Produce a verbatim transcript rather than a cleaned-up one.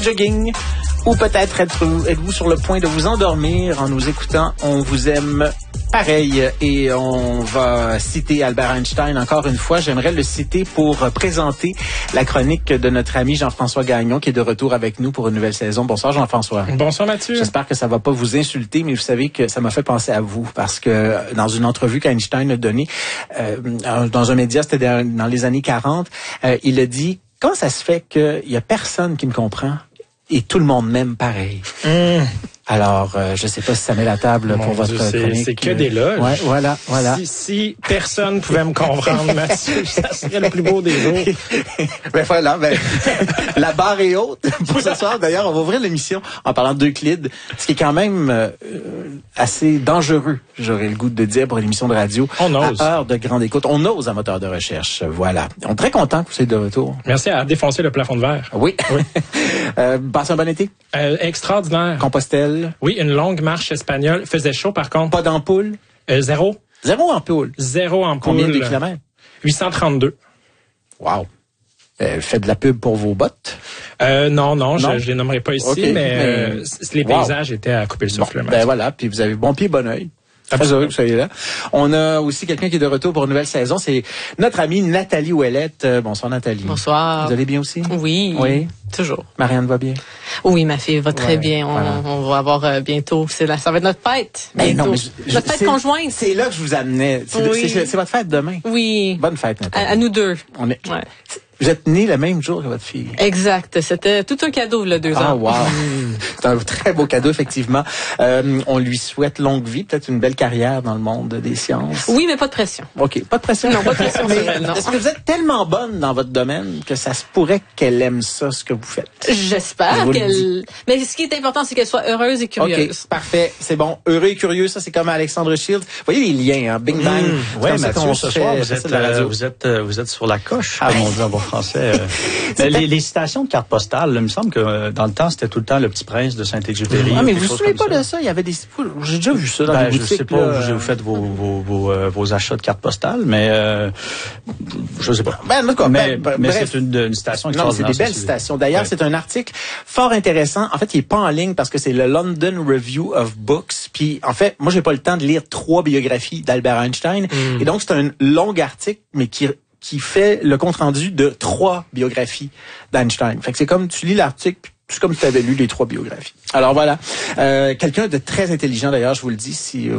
Jogging, ou peut-être êtes-vous, êtes-vous sur le point de vous endormir en nous écoutant. On vous aime pareil et on va citer Albert Einstein encore une fois. J'aimerais le citer pour présenter la chronique de notre ami Jean-François Gagnon qui est de retour avec nous pour une nouvelle saison. Bonsoir Jean-François. Bonsoir Mathieu. J'espère que ça va pas vous insulter, mais vous savez que ça m'a fait penser à vous parce que dans une entrevue qu'Einstein a donnée euh, dans un média, c'était dans les années quarante, euh, il a dit « Comment ça se fait qu'il y a personne qui me comprend et tout le monde m'aime pareil? Mmh. » Alors, euh, je sais pas si ça met la table Mon pour votre Dieu, c'est, chronique. c'est que des loges. Ouais, voilà, voilà. Si, si personne pouvait me comprendre, Mathieu, ça serait le plus beau des jours. Ben voilà, ben, la barre est haute pour ce soir. D'ailleurs, on va ouvrir l'émission en parlant d'Euclide, ce qui est quand même euh, assez dangereux, j'aurais le goût de dire, pour une émission de radio. On ose. À heure de grande écoute. On ose un moteur de recherche. Voilà. On est très content que vous soyez de retour. Merci à défoncer le plafond de verre. Oui. oui. euh, passez un bon été. Euh, extraordinaire. Compostelle. Oui, une longue marche espagnole. Faisait chaud, par contre. Pas d'ampoule? Euh, zéro. Zéro ampoule? Zéro ampoule. Combien de kilomètres? huit cent trente-deux. Wow. Euh, faites de la pub pour vos bottes? Euh, non, non, non, je, je les nommerai pas ici, okay, mais, mais... Euh, les paysages wow. étaient à couper le souffle. Bon, ben voilà, puis vous avez bon pied, bon oeil. Très heureux que vous soyez là. On a aussi quelqu'un qui est de retour pour une nouvelle saison. C'est notre amie Nathalie Ouellette. Euh, bonsoir Nathalie. Bonsoir. Vous allez bien aussi? Oui. Oui. Toujours. Marianne va bien? Oui, ma fille va très ouais, bien. On, voilà. on va avoir euh, bientôt. C'est là, ça va être notre fête. Mais non, mais je, notre fête c'est, conjointe. C'est là que je vous amenais. C'est, oui. c'est, c'est votre fête demain. Oui. Bonne fête, Nathalie. À, à nous deux. On est. Ouais. Vous êtes nés le même jour que votre fille. Exact. C'était tout un cadeau, là, deux ah, ans. Wow. C'est un très beau cadeau, effectivement. Euh, on lui souhaite longue vie, peut-être une belle carrière dans le monde des sciences. Oui, mais pas de pression. OK. Pas de pression. Non, pas de pression. mais elle, non. Est-ce que vous êtes tellement bonne dans votre domaine que ça se pourrait qu'elle aime ça, ce que vous faites? J'espère Je qu'elle... Mais ce qui est important, c'est qu'elle soit heureuse et curieuse. OK. Parfait. C'est bon. Heureux et curieux, ça, c'est comme Alexandre Shield. Vous voyez les liens, hein? Bing bang. Mmh. Oui, Mathieu, ce soir, vous êtes, euh, vous êtes, euh, vous êtes sur la coche, ah, comme on dit en bon français. Euh, les, les citations de cartes postales, là, il me semble que euh, dans le temps, c'était tout le temps le Petit Prince de Saint-Exupéry. Ah, mais vous ne vous souvenez pas ça. de ça? Il y avait des... J'ai déjà vu ça dans ben, les boutiques. Je sais pas là. où vous faites vos, vos, vos, euh, vos achats de cartes postales, mais euh, je sais pas. Ben, en tout cas, mais ben, mais bref. c'est une, une citation extraordinaire. Non, c'est des belles citations. D'ailleurs, ouais. c'est un article fort intéressant. En fait, il est pas en ligne parce que c'est le London Review of Books. Puis, en fait, moi, j'ai pas le temps de lire trois biographies d'Albert Einstein. Mm. Et donc, c'est un long article, mais qui qui fait le compte-rendu de trois biographies d'Einstein. Fait que c'est comme, tu lis l'article, puis c'est comme si tu avais lu les trois biographies. Alors voilà. Euh, quelqu'un de très intelligent, d'ailleurs, je vous le dis, si